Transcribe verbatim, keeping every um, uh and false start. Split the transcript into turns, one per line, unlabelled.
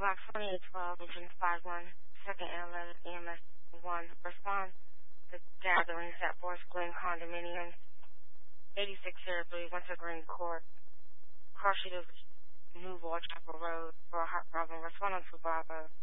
Box twenty-eight twelve, engine five one, second airline, E M S one. Respond to gatherings at Forest Glen Condominiums, eighty-six Fairbury, Winter Green Court, Cross Street of New Wall Chapel Road, for a hot problem. Respond on to Bravo.